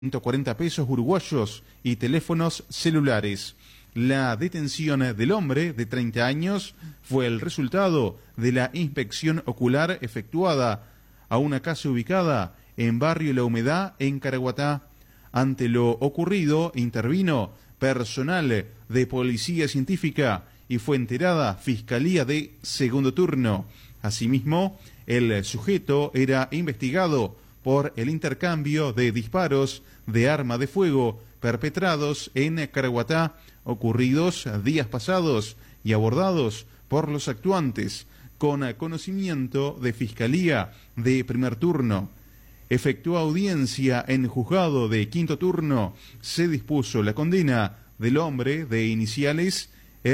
140 pesos uruguayos y teléfonos celulares. La detención del hombre de 30 años fue el resultado de la inspección ocular efectuada a una casa ubicada en Barrio La Humedad, en Caraguatá. Ante lo ocurrido, intervino personal de Policía Científica y fue enterada Fiscalía de Segundo Turno. Asimismo, el sujeto era investigado por el intercambio de disparos de arma de fuego perpetrados en Caraguatá, ocurridos días pasados y abordados por los actuantes, con conocimiento de Fiscalía de Primer Turno. Efectuó audiencia en juzgado de Quinto Turno. Se dispuso la condena del hombre de iniciales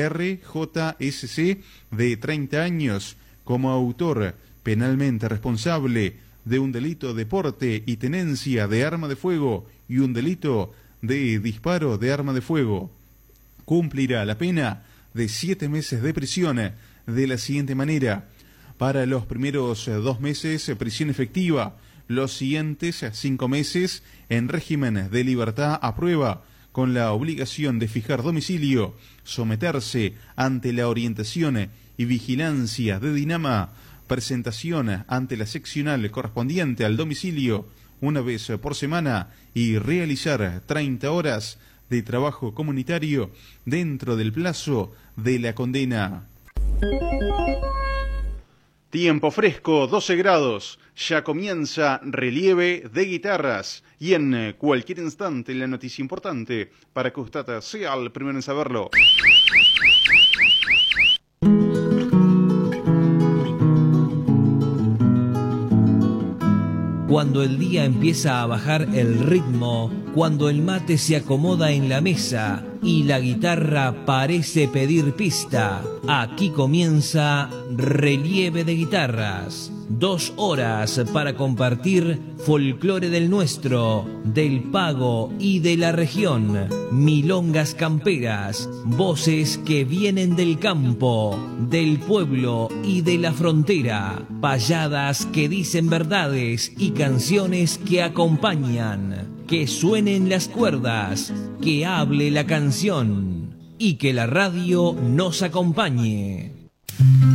RJSC de 30 años como autor penalmente responsable de un delito de porte y tenencia de arma de fuego y un delito de disparo de arma de fuego. Cumplirá la pena de 7 meses de prisión de la siguiente manera: para los primeros 2 meses prisión efectiva, los siguientes 5 meses en régimen de libertad a prueba, con la obligación de fijar domicilio, someterse ante la orientación y vigilancia de Dinama, presentación ante la seccional correspondiente al domicilio una vez por semana y realizar 30 horas de trabajo comunitario dentro del plazo de la condena. Tiempo fresco, 12 grados, ya comienza Relieve de Guitarras y en cualquier instante la noticia importante para que usted sea el primero en saberlo. Cuando el día empieza a bajar el ritmo, cuando el mate se acomoda en la mesa y la guitarra parece pedir pista, aquí comienza Relieve de Guitarras. 2 horas para compartir folclore del nuestro, del pago y de la región, milongas camperas, voces que vienen del campo, del pueblo y de la frontera, payadas que dicen verdades y canciones que acompañan, que suenen las cuerdas, que hable la canción y que la radio nos acompañe.